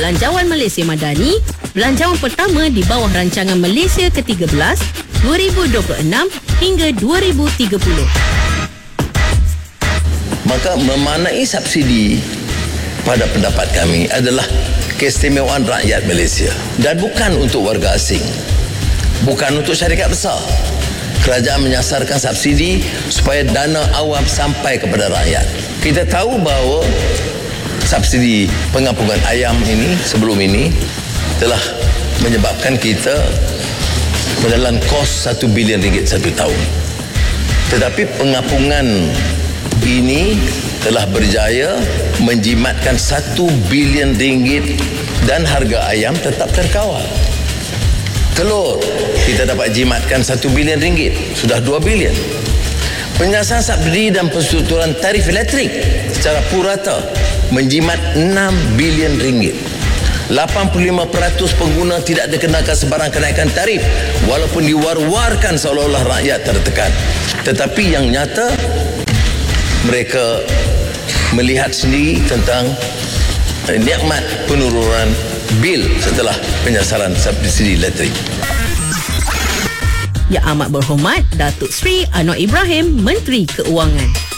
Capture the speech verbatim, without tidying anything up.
Belanjawan Malaysia Madani, belanjawan pertama di bawah rancangan Malaysia ke tiga belas dua ribu dua puluh enam hingga dua ribu tiga puluh. Maka memaknai subsidi pada pendapat kami adalah keistimewaan rakyat Malaysia dan bukan untuk warga asing, bukan untuk syarikat besar. Kerajaan menyasarkan subsidi supaya dana awam sampai kepada rakyat. Kita tahu bahawa subsidi pengampungan ayam ini sebelum ini telah menyebabkan kita menelan kos satu bilion ringgit satu tahun. Tetapi pengampungan ini telah berjaya menjimatkan satu bilion ringgit dan harga ayam tetap terkawal. Telur kita dapat jimatkan satu bilion ringgit, sudah dua bilion. Penyiasan subsidi dan penstrukturan tarif elektrik secara purata menjimat enam bilion ringgit. lapan puluh lima peratus pengguna tidak dikenakan sebarang kenaikan tarif walaupun diwar-warkan seolah-olah rakyat tertekan. Tetapi yang nyata mereka melihat sendiri tentang nikmat penurunan bil setelah penyasaran subsidi elektrik. Yang amat berhormat Datuk Seri Anwar Ibrahim, Menteri Keuangan.